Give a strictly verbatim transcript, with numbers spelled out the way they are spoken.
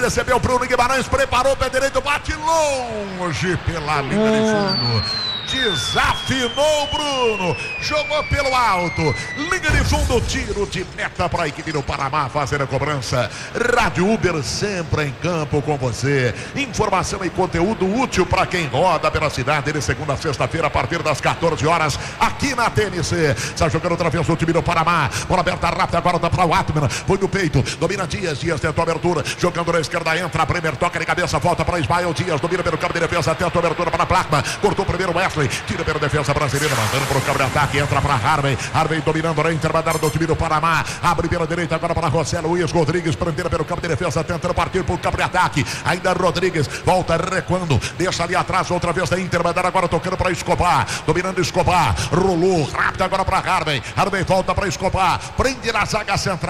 recebeu Bruno Guimarães, preparou o pé direito, bate longe pela linha de fundo. Desafinou Bruno, jogou pelo alto, linha de fundo, tiro de meta para a equipe do Paraná fazer a cobrança. Rádio Uber sempre em campo com você. Informação e conteúdo útil para quem roda pela cidade de segunda a sexta-feira a partir das quatorze horas aqui na T N C. Está jogando outra vez o time do Paraná. Bola aberta rápida, agora dá para o Atman. Foi no peito, domina Dias, Dias tentou a abertura, jogando na esquerda, entra, primeiro toca de cabeça, volta para Ismael Dias, domina pelo campo de defesa, tenta a abertura para a Placma, cortou primeiro o Wesley, tira pela defesa brasileira, mandando para o campo de ataque, entra para Harvey, Harvey dominando a intermediária do time do Paraná, abre pela direita agora para José Luiz Rodrigues, prendeira pelo campo de defesa, tentando partir para o campo de ataque, ainda Rodrigues, volta recuando, deixa ali atrás, outra vez da intermediária, agora tocando para Escobar, dominando Escobar, rolou, rápido agora para Harvey, Harvey volta para Escobar, prende na zaga central.